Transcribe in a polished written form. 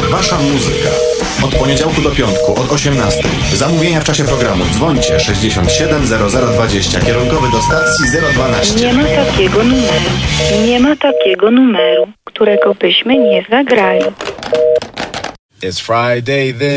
Wasza muzyka. Od poniedziałku do piątku, od 18. Zamówienia w czasie programu. Dzwońcie 67 0020. Kierunkowy do stacji 012. Nie ma takiego numeru. Nie ma takiego numeru, którego byśmy nie zagrali. It's Friday then.